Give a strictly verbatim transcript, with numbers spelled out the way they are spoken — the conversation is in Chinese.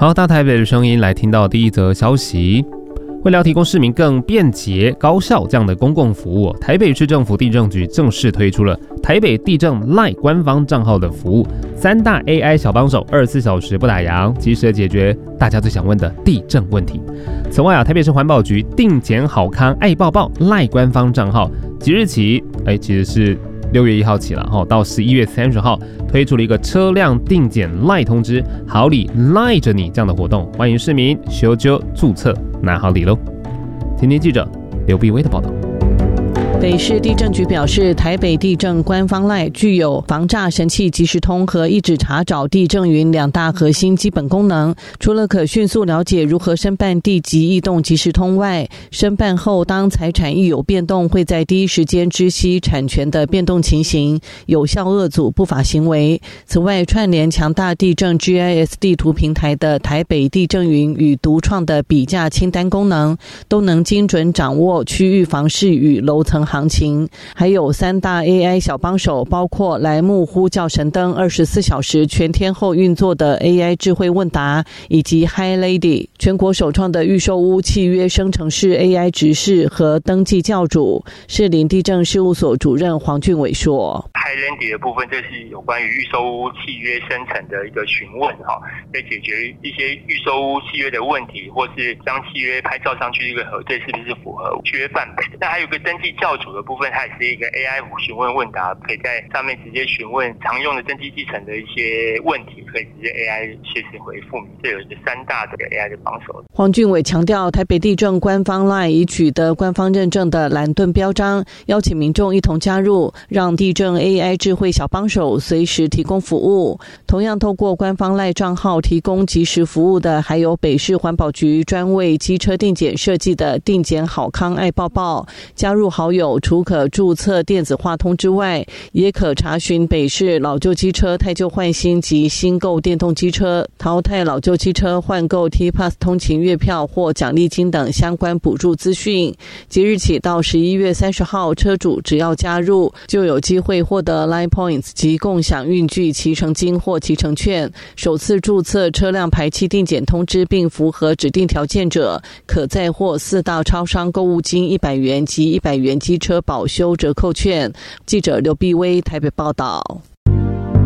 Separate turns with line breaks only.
好，大台北的声音来听到第一则消息。为了提供市民更便捷、高效这样的公共服务，台北市政府地政局正式推出了台北地政 LINE 官方账号的服务，三大 A I 小帮手，二十四小时不打烊，及时的解决大家最想问的地政问题。此外啊，台北市环保局定检好康爱抱抱 LINE 官方账号，即日起，哎，其实是六月一号起了，到十一月三十号推出了一个车辆定检 LINE 通知，好礼赖着你这样的活动，欢迎市民修纠注册拿好礼喽。今天记者刘碧威的报道。
北市地政局表示，台北地政官方 LINE 具有防诈神器即时通和一指查找地政云两大核心基本功能。除了可迅速了解如何申办地籍异动即时通外，申办后当财产一有变动，会在第一时间知悉产权的变动情形，有效遏阻不法行为。此外，串联强大地政 G I S 地图平台的台北地政云与独创的比价清单功能，都能精准掌握区域房市与楼层行情。还有三大 A I 小帮手，包括莱木呼叫神灯二十四小时全天候运作的 A I 智慧问答，以及 Hi Lady 全国首创的预售屋契约生成式 A I 执事和登记教主。士林地政事务所主任黄俊伟说，
Hi Lady 的部分，这是有关于预售屋契约生成的一个询问，可以解决一些预售屋契约的问题，或是将契约拍照上去一个核对是不是符合契约范本。那还有一个登记教主的部分，它也是一个 A I 询问问答，可以在上面直接询问常用的登记继承的一些问题，可以直接 A I 切实回复你。这有一个三大的 A I 的帮手。
黄俊伟强调，台北地政官方 LINE 已取得官方认证的蓝盾标章，邀请民众一同加入，让地政 A I 智慧小帮手随时提供服务。同样透过官方 LINE 账号提供即时服务的，还有北市环保局专为机车定检设计的定检好康爱抱抱。加入好友除可注册电子化通知外，也可查询北市老旧机车汰旧换新及新购电动机车、淘汰老旧机车换购 T-Pass 通勤月票或奖励金等相关补助资讯。即日起到十一月三十号，车主只要加入，就有机会获得 LINE Points 及共享运具骑乘金或骑乘券。首次注册车辆排期定检通知并符合指定条件者，可再获四大超商购物金一百元及一百元机车保修折扣券。记者刘碧威台北报道。